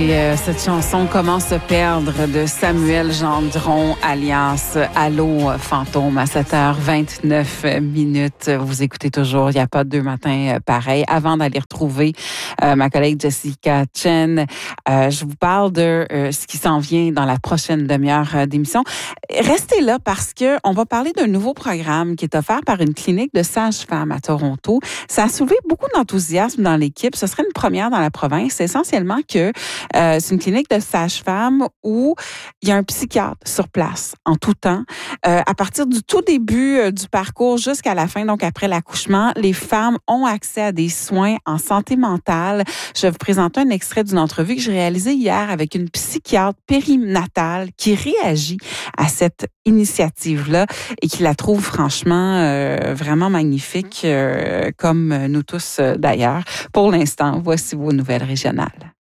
Et cette chanson Comment se perdre de Samuel Gendron alias Allô Fantôme à 7h29. Vous écoutez toujours Il n'y a pas deux matins pareils. Avant d'aller retrouver ma collègue Jessica Chen, je vous parle de ce qui s'en vient dans la prochaine demi-heure d'émission. Restez là parce que on va parler d'un nouveau programme qui est offert par une clinique de sages-femmes à Toronto. Ça a soulevé beaucoup d'enthousiasme dans l'équipe. Ce serait une première dans la province. C'est essentiellement que c'est une clinique de sages-femmes où il y a un psychiatre sur place en tout temps. À partir du tout début du parcours jusqu'à la fin, donc après l'accouchement, les femmes ont accès à des soins en santé mentale. Je vais vous présenter un extrait d'une entrevue que j'ai réalisée hier avec une psychiatre périnatale qui réagit à cette initiative-là et qui la trouve franchement vraiment magnifique, comme nous tous d'ailleurs. Pour l'instant, voici vos nouvelles régionales.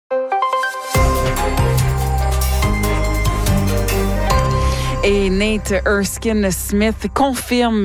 Et Nate Erskine-Smith confirme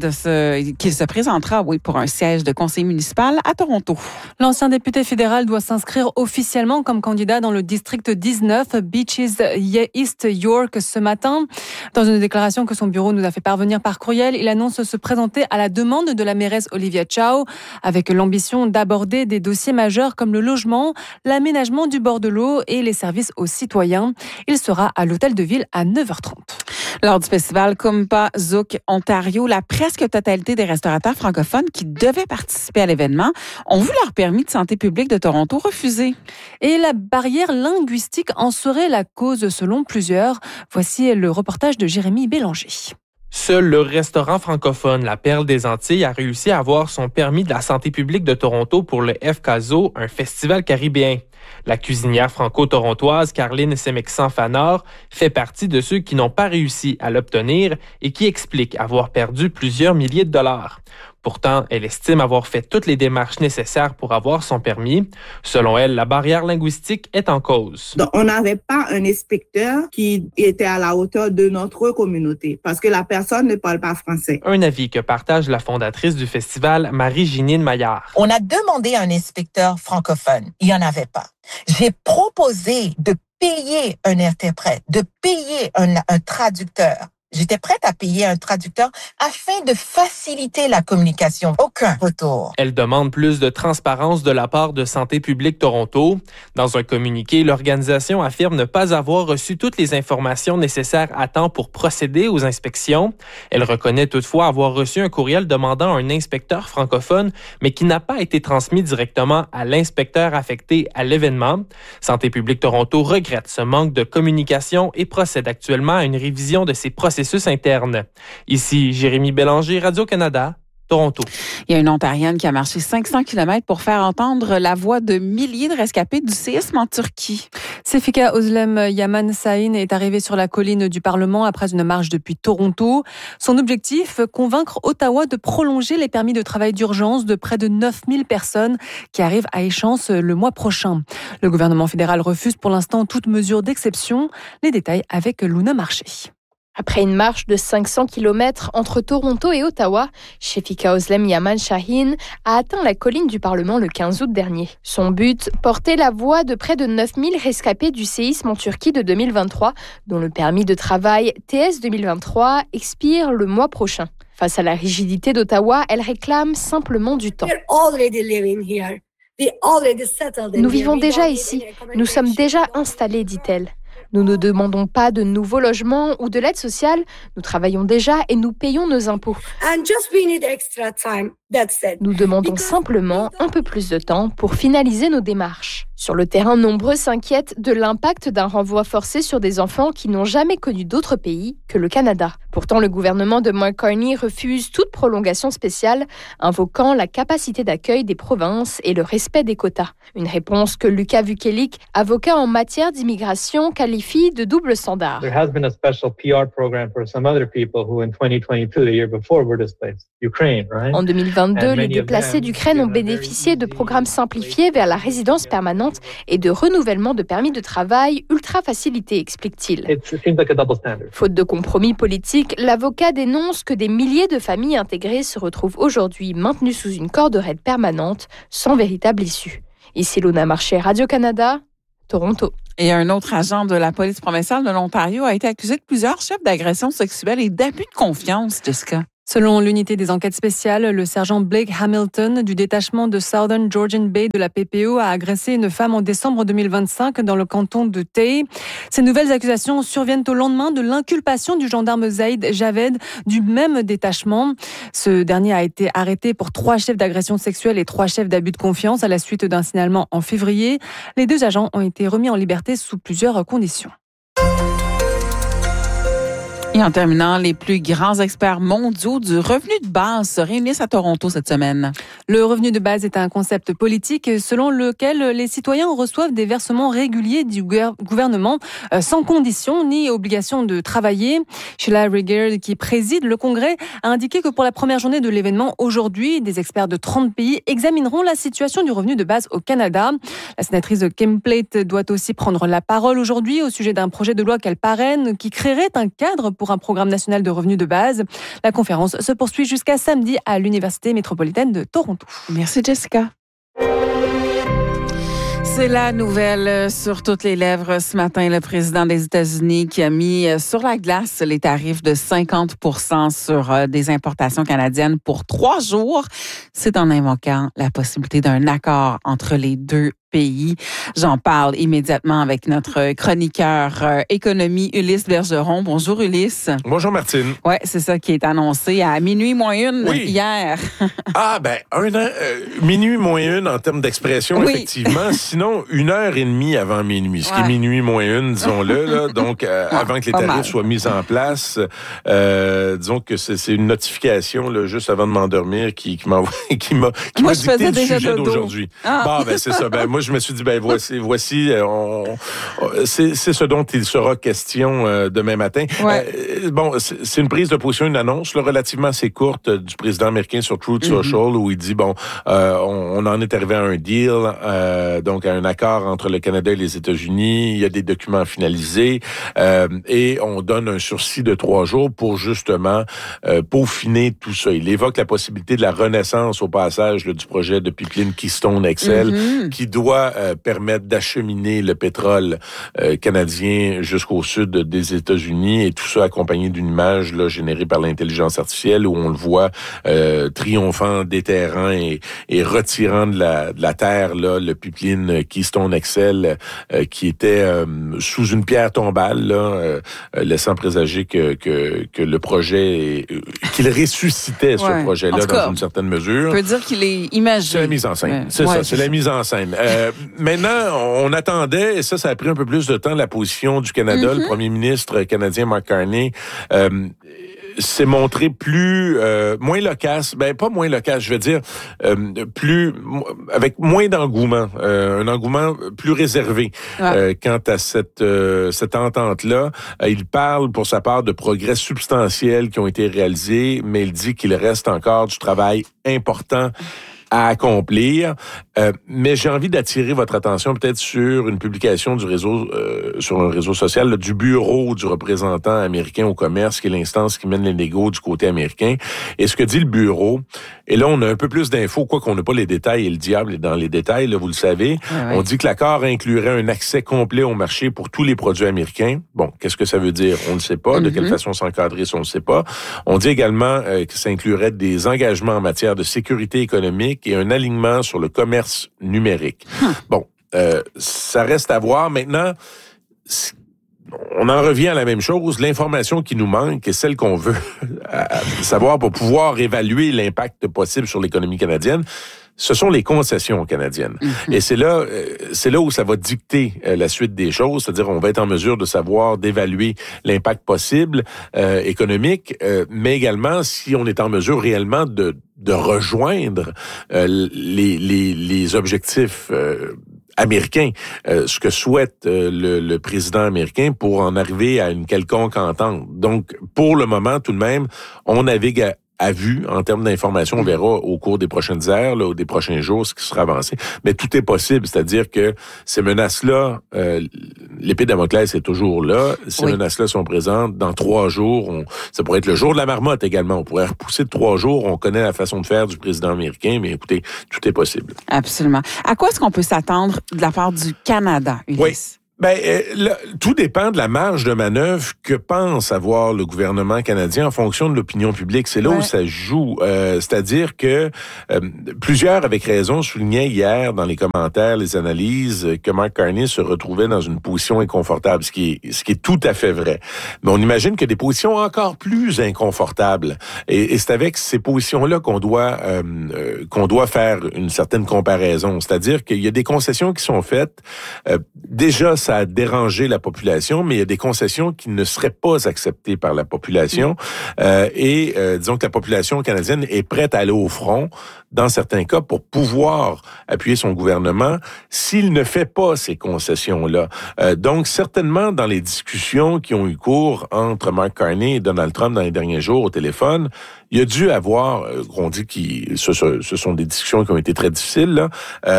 qu'il se présentera, pour un siège de conseiller municipal à Toronto. L'ancien député fédéral doit s'inscrire officiellement comme candidat dans le district 19, Beaches East York, ce matin. Dans une déclaration que son bureau nous a fait parvenir par courriel, il annonce se présenter à la demande de la mairesse Olivia Chow, avec l'ambition d'aborder des dossiers majeurs comme le logement, l'aménagement du bord de l'eau et les services aux citoyens. Il sera à l'hôtel de ville à 9h30. Lors du festival Kumpa Zouk Ontario, la presque totalité des restaurateurs francophones qui devaient participer à l'événement ont vu leur permis de santé publique de Toronto refusé. Et la barrière linguistique en serait la cause selon plusieurs. Voici le reportage de Jérémy Bélanger. Seul le restaurant francophone La Perle des Antilles a réussi à avoir son permis de la santé publique de Toronto pour le FKZO, un festival caribéen. La cuisinière franco-torontoise Caroline Semexan-Fanor fait partie de ceux qui n'ont pas réussi à l'obtenir et qui explique avoir perdu plusieurs milliers de dollars. Pourtant, elle estime avoir fait toutes les démarches nécessaires pour avoir son permis. Selon elle, la barrière linguistique est en cause. Donc, on n'avait pas un inspecteur qui était à la hauteur de notre communauté parce que la personne ne parle pas français. Un avis que partage la fondatrice du festival, Marie-Ginine Maillard. On a demandé un inspecteur francophone. Il n'y en avait pas. J'ai proposé de payer un interprète, de payer un traducteur. J'étais prête à payer un traducteur afin de faciliter la communication. Aucun retour. Elle demande plus de transparence de la part de Santé publique Toronto. Dans un communiqué, l'organisation affirme ne pas avoir reçu toutes les informations nécessaires à temps pour procéder aux inspections. Elle reconnaît toutefois avoir reçu un courriel demandant un inspecteur francophone, mais qui n'a pas été transmis directement à l'inspecteur affecté à l'événement. Santé publique Toronto regrette ce manque de communication et procède actuellement à une révision de ses processus interne. Ici, Jérémy Bélanger, Radio-Canada, Toronto. Il y a une Ontarienne qui a marché 500 km pour faire entendre la voix de milliers de rescapés du séisme en Turquie. Sefika Özlem Yaman Şahin est arrivée sur la colline du Parlement après une marche depuis Toronto. Son objectif, convaincre Ottawa de prolonger les permis de travail d'urgence de près de 9000 personnes qui arrivent à échéance le mois prochain. Le gouvernement fédéral refuse pour l'instant toute mesure d'exception. Les détails avec Luna Marché. Après une marche de 500 km entre Toronto et Ottawa, Sefika Özlem Yaman Şahin a atteint la colline du Parlement le 15 août dernier. Son but, porter la voix de près de 9000 rescapés du séisme en Turquie de 2023, dont le permis de travail TS 2023 expire le mois prochain. Face à la rigidité d'Ottawa, elle réclame simplement du temps. Nous vivons déjà ici, nous sommes déjà installés, dit-elle. Nous ne demandons pas de nouveaux logements ou de l'aide sociale. Nous travaillons déjà et nous payons nos impôts. Nous demandons simplement un peu plus de temps pour finaliser nos démarches. Sur le terrain, nombreux s'inquiètent de l'impact d'un renvoi forcé sur des enfants qui n'ont jamais connu d'autre pays que le Canada. Pourtant, le gouvernement de Mark Carney refuse toute prolongation spéciale, invoquant la capacité d'accueil des provinces et le respect des quotas. Une réponse que Luca Vukelic, avocat en matière d'immigration, qualifie de double standard. There has been a special PR program for some other people who in 2022, the year before, were displaced. Ukraine, right? En 2022, les déplacés d'Ukraine ont bénéficié de programmes simplifiés vers la résidence permanente et de renouvellement de permis de travail ultra facilités, explique-t-il. Faute de compromis politique, l'avocat dénonce que des milliers de familles intégrées se retrouvent aujourd'hui maintenues sous une corde raide permanente, sans véritable issue. Ici Luna Marché, Radio-Canada, Toronto. Et un autre agent de la police provinciale de l'Ontario a été accusé de plusieurs chefs d'agression sexuelle et d'abus de confiance, Jessica. Selon l'unité des enquêtes spéciales, le sergent Blake Hamilton du détachement de Southern Georgian Bay de la PPO a agressé une femme en décembre 2025 dans le canton de Tay. Ces nouvelles accusations surviennent au lendemain de l'inculpation du gendarme Zaïd Javed du même détachement. Ce dernier a été arrêté pour 3 chefs d'agression sexuelle et 3 chefs d'abus de confiance à la suite d'un signalement en février. Les 2 agents ont été remis en liberté sous plusieurs conditions. Et en terminant, les plus grands experts mondiaux du revenu de base se réunissent à Toronto cette semaine. Le revenu de base est un concept politique selon lequel les citoyens reçoivent des versements réguliers du gouvernement sans condition ni obligation de travailler. Sheila Rigger, qui préside le Congrès, a indiqué que pour la première journée de l'événement aujourd'hui, des experts de 30 pays examineront la situation du revenu de base au Canada. La sénatrice Kim Plate doit aussi prendre la parole aujourd'hui au sujet d'un projet de loi qu'elle parraine qui créerait un cadre pour un programme national de revenus de base. La conférence se poursuit jusqu'à samedi à l'Université métropolitaine de Toronto. Merci Jessica. C'est la nouvelle sur toutes les lèvres ce matin. Le président des États-Unis qui a mis sur la glace les tarifs de 50% sur des importations canadiennes pour 3 jours. C'est en invoquant la possibilité d'un accord entre les 2 pays. J'en parle immédiatement avec notre chroniqueur économie, Ulysse Bergeron. Bonjour Ulysse. Bonjour Martine. Ouais, c'est ça qui est annoncé à minuit moins 1 hier. Minuit moins 1 en termes d'expression, effectivement. Sinon, 1h30 avant minuit. Ce qui est minuit moins 1, disons-le, là. Donc, avant que les tarifs soient mis en place, disons que c'est une notification, là, juste avant de m'endormir qui m'a dicté le sujet d'aujourd'hui. C'est ça. Moi, je me suis dit, voici, c'est ce dont il sera question demain matin. C'est une prise de position, une annonce là, relativement assez courte du président américain sur Truth Social où il dit, on en est arrivé à un deal, donc à un accord entre le Canada et les États-Unis. Il y a des documents finalisés et on donne un sursis de 3 jours pour justement peaufiner tout ça. Il évoque la possibilité de la renaissance au passage là, du projet de pipeline Keystone XL qui doit permettre d'acheminer le pétrole canadien jusqu'au sud des États-Unis et tout ça accompagné d'une image là, générée par l'intelligence artificielle où on le voit triomphant, déterrant et retirant de la terre là, le pipeline Keystone XL qui était sous une pierre tombale, là, laissant présager que le projet, qu'il ressuscitait ce projet-là dans une certaine mesure. On peut dire qu'il est imagé. C'est la mise en scène. C'est la mise en scène. Maintenant, on attendait, et ça a pris un peu plus de temps, la position du Canada. Le premier ministre canadien, Mark Carney, s'est montré moins loquace, pas moins loquace, je veux dire, avec moins d'engouement, un engouement plus réservé quant à cette entente-là. Il parle pour sa part de progrès substantiels qui ont été réalisés, mais il dit qu'il reste encore du travail important à accomplir. Mais j'ai envie d'attirer votre attention peut-être sur une publication du réseau, sur un réseau social, là, du bureau du représentant américain au commerce, qui est l'instance qui mène les négos du côté américain. Et ce que dit le bureau, et là on a un peu plus d'infos, quoi qu'on n'a pas les détails, et le diable est dans les détails, là, vous le savez. On dit que l'accord inclurait un accès complet au marché pour tous les produits américains. Bon, qu'est-ce que ça veut dire? On ne sait pas. De quelle façon s'encadrer, on ne sait pas. On dit également que ça inclurait des engagements en matière de sécurité économique et un alignement sur le commerce numérique. Bon, ça reste à voir. Maintenant, on en revient à la même chose. L'information qui nous manque est celle qu'on veut savoir pour pouvoir évaluer l'impact possible sur l'économie canadienne. Ce sont les concessions canadiennes. Et c'est là où ça va dicter la suite des choses, c'est-à-dire on va être en mesure de savoir, d'évaluer l'impact possible économique, mais également si on est en mesure réellement de rejoindre les objectifs américain, ce que souhaite le président américain pour en arriver à une quelconque entente. Donc, pour le moment, tout de même, on navigue à vue en termes d'information. On verra au cours des prochaines heures, là, ou des prochains jours, ce qui sera avancé. Mais tout est possible, c'est-à-dire que ces menaces-là, l'épée de Damoclès est toujours là. Ces menaces-là sont présentes. Dans 3 jours, ça pourrait être le jour de la marmotte également. On pourrait repousser de 3 jours. On connaît la façon de faire du président américain, mais écoutez, tout est possible. Absolument. À quoi est-ce qu'on peut s'attendre de la part du Canada, Ulysse? Oui. Tout dépend de la marge de manœuvre que pense avoir le gouvernement canadien en fonction de l'opinion publique. C'est là où ça joue. C'est-à-dire que plusieurs, avec raison, soulignaient hier dans les commentaires, les analyses, que Mark Carney se retrouvait dans une position inconfortable, ce qui est tout à fait vrai. Mais on imagine que des positions encore plus inconfortables. Et c'est avec ces positions-là qu'on doit faire une certaine comparaison. C'est-à-dire qu'il y a des concessions qui sont faites. Déjà, ça a dérangé la population, mais il y a des concessions qui ne seraient pas acceptées par la population. Disons que la population canadienne est prête à aller au front, dans certains cas, pour pouvoir appuyer son gouvernement s'il ne fait pas ces concessions-là. Donc, certainement, dans les discussions qui ont eu cours entre Mark Carney et Donald Trump dans les derniers jours au téléphone, il y a dû avoir, on dit que ce sont des discussions qui ont été très difficiles, là.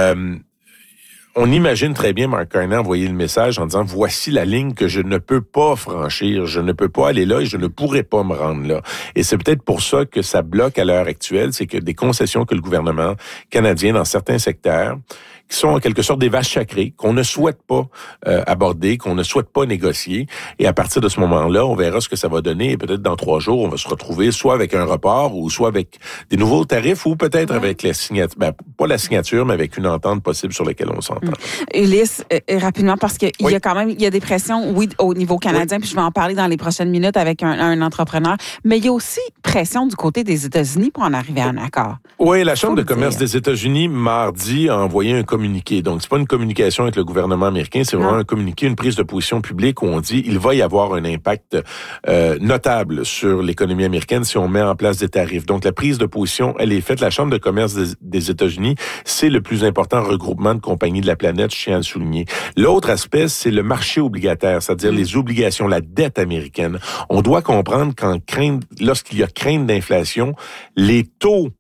On imagine très bien Mark Carney envoyer le message en disant « Voici la ligne que je ne peux pas franchir, je ne peux pas aller là et je ne pourrai pas me rendre là. » Et c'est peut-être pour ça que ça bloque à l'heure actuelle, c'est que des concessions que le gouvernement canadien dans certains secteurs, qui sont en quelque sorte des vaches sacrées, qu'on ne souhaite pas aborder, qu'on ne souhaite pas négocier. Et à partir de ce moment-là, on verra ce que ça va donner. Et peut-être dans 3 jours, on va se retrouver soit avec un report ou soit avec des nouveaux tarifs ou peut-être avec la signature, pas la signature, mais avec une entente possible sur laquelle on s'entend. Ulysse, rapidement, parce qu'il y a quand même, il y a des pressions, au niveau canadien, puis je vais en parler dans les prochaines minutes avec un entrepreneur, mais il y a aussi pression du côté des États-Unis pour en arriver à un accord. Oui, la Chambre de commerce des États-Unis, mardi, a envoyé un communiqué. Donc, c'est pas une communication avec le gouvernement américain, c'est vraiment un communiqué, une prise de position publique où on dit il va y avoir un impact notable sur l'économie américaine si on met en place des tarifs. Donc, la prise de position, elle est faite. La Chambre de commerce des États-Unis, c'est le plus important regroupement de compagnies de la planète, je tiens à le souligner. L'autre aspect, c'est le marché obligataire, c'est-à-dire les obligations, la dette américaine. On doit comprendre lorsqu'il y a crainte d'inflation, les taux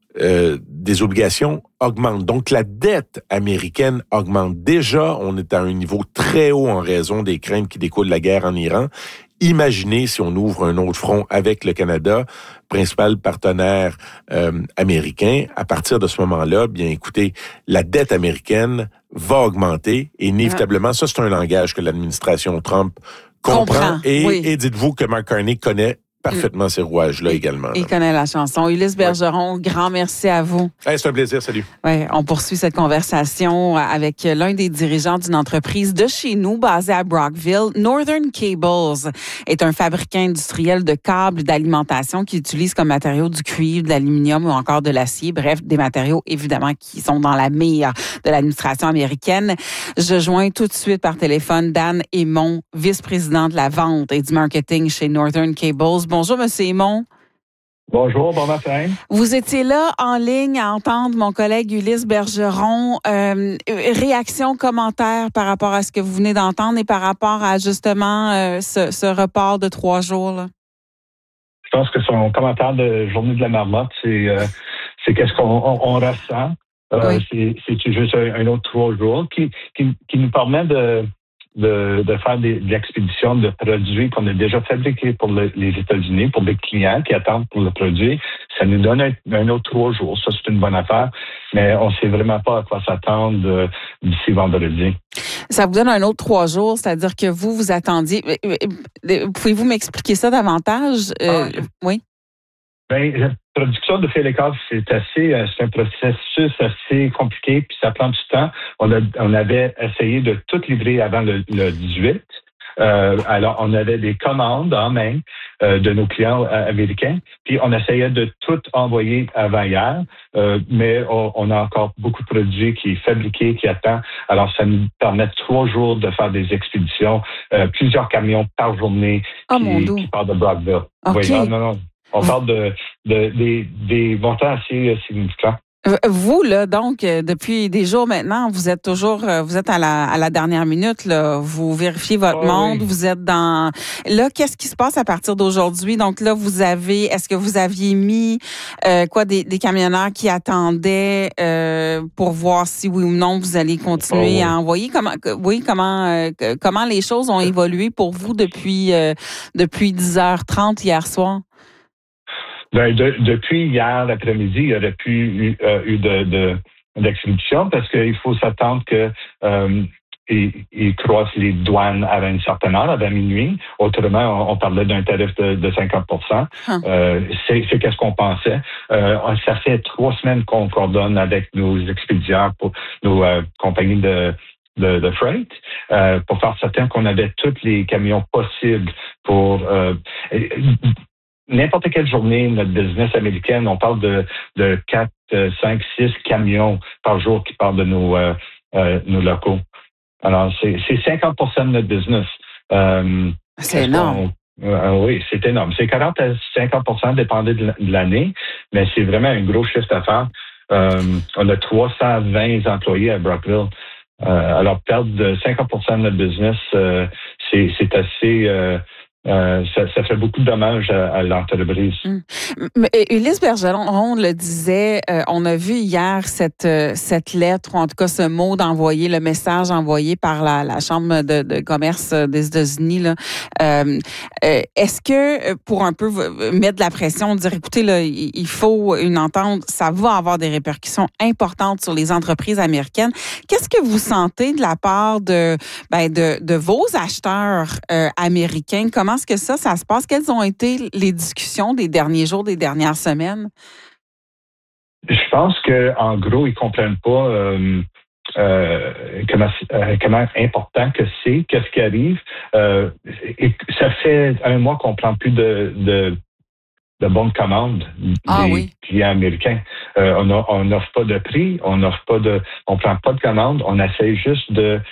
des obligations augmentent. Donc, la dette américaine augmente. Déjà, on est à un niveau très haut en raison des craintes qui découlent de la guerre en Iran. Imaginez si on ouvre un autre front avec le Canada, principal partenaire américain. À partir de ce moment-là, bien écoutez, la dette américaine va augmenter et inévitablement, ça c'est un langage que l'administration Trump comprend. Et dites-vous que Mark Carney connaît parfaitement ces rouages-là également. Il connaît la chanson. Ulysse Bergeron, grand merci à vous. C'est un plaisir, salut. Ouais, on poursuit cette conversation avec l'un des dirigeants d'une entreprise de chez nous, basée à Brockville. Northern Cables est un fabricant industriel de câbles d'alimentation qui utilise comme matériaux du cuivre, de l'aluminium ou encore de l'acier. Bref, des matériaux, évidemment, qui sont dans la mire de l'administration américaine. Je joins tout de suite par téléphone Dan Aymon, vice-président de la vente et du marketing chez Northern Cables. Bonjour, M. Aymon. Bonjour, bon matin. Vous étiez là en ligne à entendre mon collègue Ulysse Bergeron. Réaction, commentaire par rapport à ce que vous venez d'entendre et par rapport à justement ce report de 3 jours. Là. Je pense que son commentaire de journée de la marmotte, c'est qu'est-ce qu'on ressent. C'est juste un autre 3 jours qui nous permet de faire des expéditions de produits qu'on a déjà fabriqués pour les États-Unis, pour des clients qui attendent pour le produit. Ça nous donne un autre 3 jours. Ça, c'est une bonne affaire, mais on ne sait vraiment pas à quoi s'attendre d'ici vendredi. Ça vous donne un autre 3 jours, c'est-à-dire que vous attendiez... Pouvez-vous m'expliquer ça davantage? Oui. La production de fil et câble, c'est un processus assez compliqué, puis ça prend du temps. On avait essayé de tout livrer avant le 18. Alors, on avait des commandes en main de nos clients américains, puis on essayait de tout envoyer avant hier, mais on a encore beaucoup de produits qui est fabriqué, qui attend. Alors, ça nous permet 3 jours de faire des expéditions, plusieurs camions par journée qui partent de Brockville. Okay. Oui, non. On parle des montants assez significants. Vous, là, donc, depuis des jours maintenant, vous êtes à la dernière minute, là. Vous vérifiez votre monde, oui. Vous êtes dans... Là, qu'est-ce qui se passe à partir d'aujourd'hui? Donc là, est-ce que vous aviez mis, des camionneurs qui attendaient, pour voir si oui ou non vous allez continuer à envoyer? Comment les choses ont évolué pour vous depuis 10h30 hier soir? Depuis hier après-midi, il y aurait pu eu d'expédition parce qu'il faut s'attendre que ils croisent les douanes à une certaine heure, à minuit. Autrement, on parlait d'un tarif de 50%. C'est qu'est-ce qu'on pensait. Ça fait 3 semaines qu'on coordonne avec nos expédieurs pour nos compagnies de freight pour faire certain qu'on avait tous les camions possibles pour... N'importe quelle journée, notre business américaine, on parle de 4, 5, 6 camions par jour qui partent de nos locaux. Alors, c'est 50% de notre business. C'est énorme. Oui, c'est énorme. C'est 40 à 50%, dépendait de l'année, mais c'est vraiment un gros chiffre d'affaires. On a 320 employés à Brockville. Alors, perdre 50% de notre business, c'est assez... ça fait beaucoup de dommages à l'entreprise. Mais Ulysse Bergeron, on le disait, on a vu hier cette lettre, ou en tout cas ce mot le message envoyé par la Chambre de commerce des États-Unis. Là. Est-ce que, pour un peu mettre de la pression, dire, écoutez, là, il faut une entente, ça va avoir des répercussions importantes sur les entreprises américaines. Qu'est-ce que vous sentez de la part de vos acheteurs américains? Comment est-ce que ça se passe? Quelles ont été les discussions des derniers jours, des dernières semaines? Je pense qu'en gros, ils comprennent pas comment important que c'est, qu'est-ce qui arrive. Et ça fait 1 mois qu'on prend plus de bonnes commandes des clients américains. On n'offre pas de prix, on prend pas de commandes, on essaie juste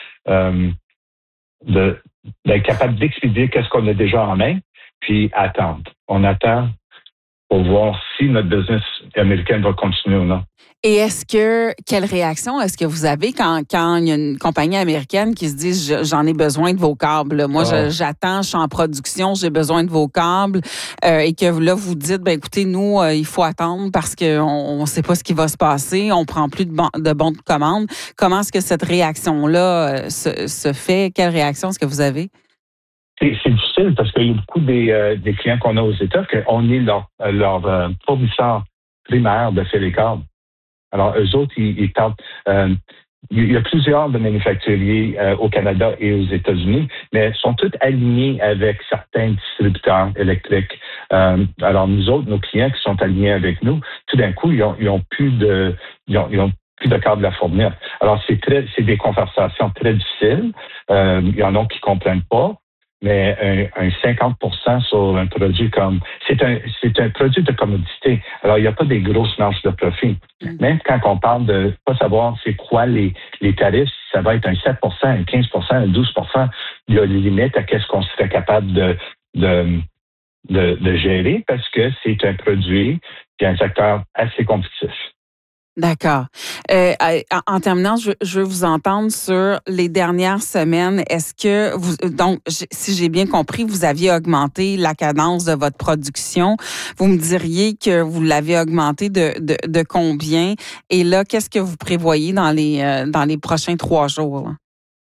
d'être capable d'expédier qu'est-ce qu'on a déjà en main, puis attendre. On attend pour voir si notre business américain va continuer ou non. Et quelle réaction est-ce que vous avez quand il y a une compagnie américaine qui se dit j'en ai besoin de vos câbles. Moi, j'attends, je suis en production, j'ai besoin de vos câbles, et que là, vous dites, écoutez, nous, il faut attendre parce qu'on ne sait pas ce qui va se passer, on prend plus de bons de commande. Comment est-ce que cette réaction-là se fait? Quelle réaction est-ce que vous avez? C'est difficile parce qu'il y a beaucoup des clients qu'on a aux États qu'on est leur fournisseur primaire de fil et câbles. Alors, eux autres, ils partent. Il y a plusieurs de manufacturiers au Canada et aux États-Unis, mais sont tous alignés avec certains distributeurs électriques. Alors, nous autres, nos clients qui sont alignés avec nous, tout d'un coup, ils ont plus de câbles à fournir. Alors, c'est des conversations très difficiles. Il y en a qui comprennent pas. Mais un 50% sur un produit comme... C'est un produit de commodité. Alors, il n'y a pas des grosses marges de profit. Même quand on parle de pas savoir c'est quoi les tarifs, ça va être un 7%, un 15%, un 12%. Il y a des limites à qu'est-ce qu'on serait capable de gérer parce que c'est un produit qui a un secteur assez compétitif. D'accord. En terminant, je veux vous entendre sur les dernières semaines. Est-ce que si j'ai bien compris, vous aviez augmenté la cadence de votre production. Vous me diriez que vous l'avez augmenté de combien? Et là, qu'est-ce que vous prévoyez dans les prochains 3 jours?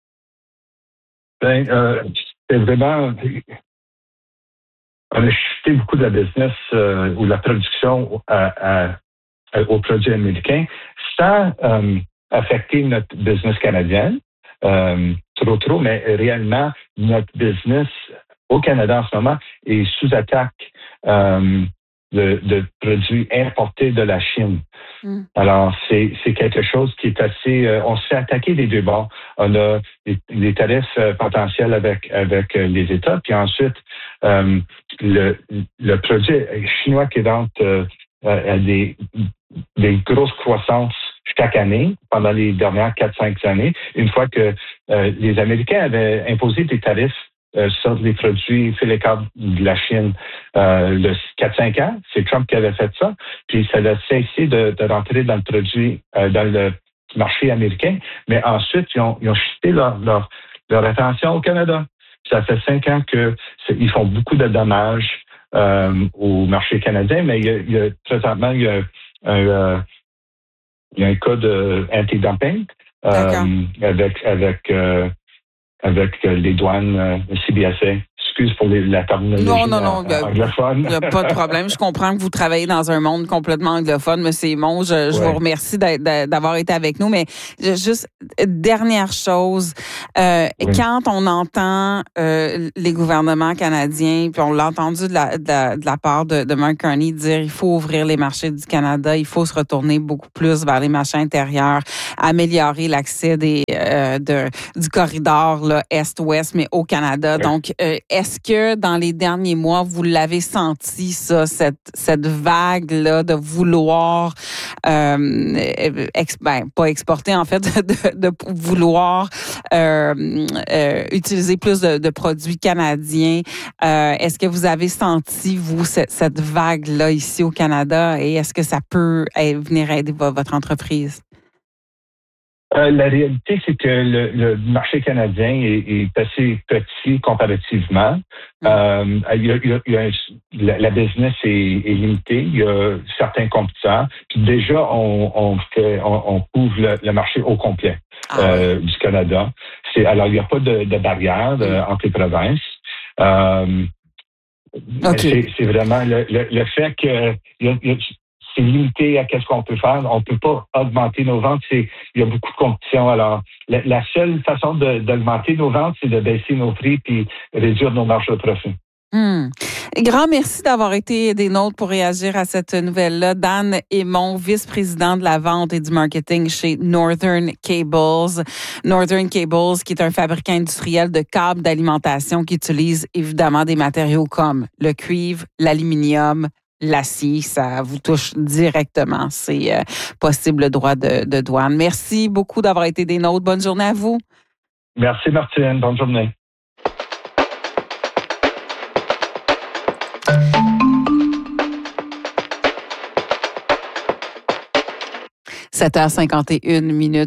C'est vraiment... On a shifté beaucoup de la business ou la production aux produits américains sans affecter notre business canadien trop, mais réellement, notre business au Canada en ce moment est sous attaque de produits importés de la Chine. Alors, c'est quelque chose qui est assez... on se fait attaquer des 2 bords. On a des tarifs potentiels avec les États, puis ensuite, le produit chinois qui rentre à des grosses croissances chaque année pendant les dernières 4-5 années, une fois que les Américains avaient imposé des tarifs sur les produits fil et câble de la Chine le 4-5 ans. C'est Trump qui avait fait ça. Puis ça a cessé de rentrer dans le produit, dans le marché américain. Mais ensuite, ils ont shifté leur attention au Canada. Puis ça fait 5 ans qu'ils font beaucoup de dommages au marché canadien, mais présentement, il y a un cas de anti-dumping avec les douanes CBSA. Excuse pour la terminologie anglophone. Il n'y a pas de problème. Je comprends que vous travaillez dans un monde complètement anglophone, M. Aymon. Je vous remercie d'avoir été avec nous. Mais juste, dernière chose, quand on entend les gouvernements canadiens, puis on l'a entendu de la part de Mark Carney dire il faut ouvrir les marchés du Canada, il faut se retourner beaucoup plus vers les marchés intérieurs, améliorer l'accès du corridor là, Est-Ouest, mais au Canada. Oui. Donc, est-ce que dans les derniers mois, vous l'avez senti, ça, cette vague-là de vouloir, pas exporter, en fait, de vouloir utiliser plus de produits canadiens? Est-ce que vous avez senti, vous, cette vague-là ici au Canada, et est-ce que ça peut venir aider votre entreprise? La réalité, c'est que le marché canadien est assez petit comparativement. La business est limitée. Il y a certains compétiteurs. Puis déjà, on couvre le marché au complet du Canada. Alors, il n'y a pas de barrière entre les provinces. C'est vraiment le fait que c'est limité à qu'est-ce qu'on peut faire. On ne peut pas augmenter nos ventes. Il y a beaucoup de compétition. Alors, la seule façon d'augmenter nos ventes, c'est de baisser nos prix puis réduire nos marges de profit. Grand merci d'avoir été des nôtres pour réagir à cette nouvelle-là. Dan Aymon, vice-président de la vente et du marketing chez Northern Cables. Northern Cables, qui est un fabricant industriel de câbles d'alimentation qui utilise évidemment des matériaux comme le cuivre, l'aluminium, l'acier, ça vous touche directement. C'est possible droit de douane. Merci beaucoup d'avoir été des nôtres. Bonne journée à vous. Merci, Martine. Bonne journée. « 7h51 »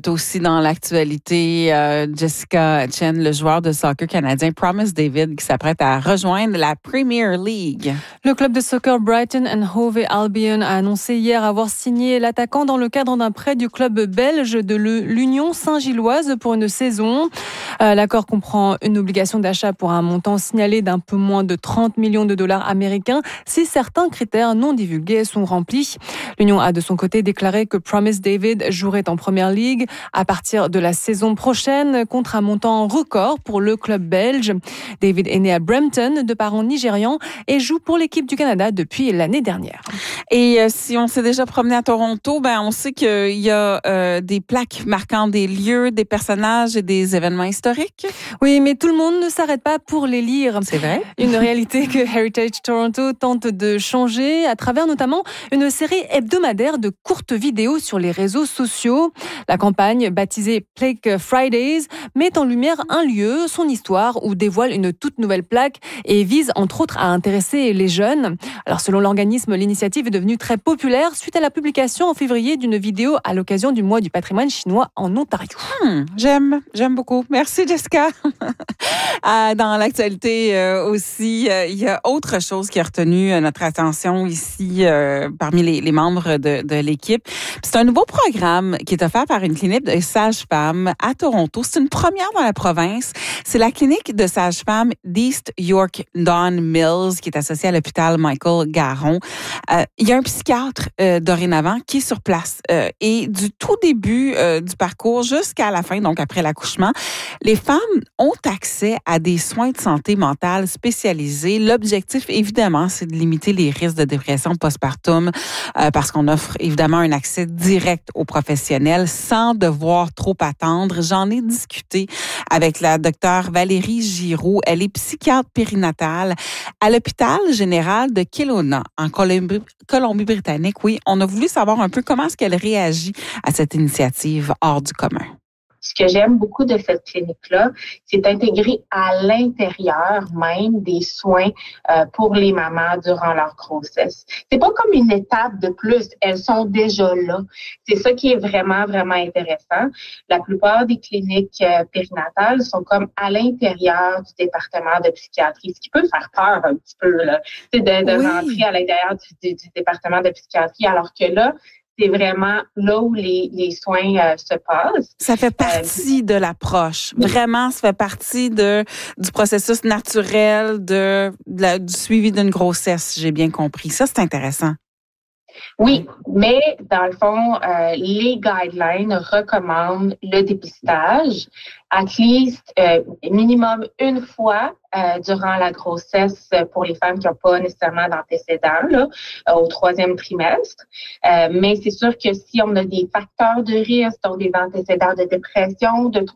Aussi dans l'actualité, Jessica Chen, le joueur de soccer canadien Promise David, qui s'apprête à rejoindre la Premier League. Le club de soccer Brighton and Hove Albion a annoncé hier avoir signé l'attaquant dans le cadre d'un prêt du club belge de l'Union Saint-Gilloise pour une saison. L'accord comprend une obligation d'achat pour un montant signalé d'un peu moins de 30 millions de dollars américains si certains critères non divulgués sont remplis. L'Union a de son côté déclaré que Promise David jouerait en Première Ligue à partir de la saison prochaine contre un montant record pour le club belge. David est né à Brampton, de parents nigérians, et joue pour l'équipe du Canada depuis l'année dernière. Et si on s'est déjà promené à Toronto, on sait qu'il y a des plaques marquant des lieux, des personnages et des événements historiques. Oui, mais tout le monde ne s'arrête pas pour les lire. C'est vrai. Une réalité que Heritage Toronto tente de changer à travers notamment une série hebdomadaire de courtes vidéos sur les réseaux sociaux. La campagne, baptisée Plaque Fridays, met en lumière un lieu, son histoire, ou dévoile une toute nouvelle plaque et vise entre autres à intéresser les jeunes. Alors selon l'organisme, l'initiative est devenue très populaire suite à la publication en février d'une vidéo à l'occasion du mois du patrimoine chinois en Ontario. J'aime beaucoup. Merci Jessica. Dans l'actualité aussi, il y a autre chose qui a retenu notre attention ici parmi les membres de l'équipe. C'est un nouveau programme qui est offert par une clinique de sages-femmes à Toronto. C'est une première dans la province. C'est la clinique de sages-femmes d'East York Don Mills qui est associée à l'hôpital Michael Garron. Il y a un psychiatre dorénavant qui est sur place. Et du tout début du parcours jusqu'à la fin, donc après l'accouchement, les femmes ont accès à des soins de santé mentale spécialisés. L'objectif, évidemment, c'est de limiter les risques de dépression postpartum parce qu'on offre évidemment un accès direct aux professionnels sans devoir trop attendre. J'en ai discuté avec la docteure Valérie Giroux. Elle est psychiatre périnatale à l'hôpital général de Kelowna, en Colombie-Britannique. Oui, on a voulu savoir un peu comment est-ce qu'elle réagit à cette initiative hors du commun. Ce que j'aime beaucoup de cette clinique-là, c'est intégrer à l'intérieur même des soins pour les mamans durant leur grossesse. C'est pas comme une étape de plus, elles sont déjà là. C'est ça qui est vraiment, vraiment intéressant. La plupart des cliniques périnatales sont comme à l'intérieur du département de psychiatrie, ce qui peut faire peur un petit peu, là, de rentrer à l'intérieur du département de psychiatrie, alors que là, c'est vraiment là où les soins se passent. Ça fait partie de l'approche. Vraiment, ça fait partie du processus naturel du suivi d'une grossesse, j'ai bien compris. Ça, c'est intéressant. Oui, mais dans le fond, les guidelines recommandent le dépistage at least minimum une fois durant la grossesse pour les femmes qui n'ont pas nécessairement d'antécédents là, au 3e trimestre. Mais c'est sûr que si on a des facteurs de risque, donc des antécédents de dépression, de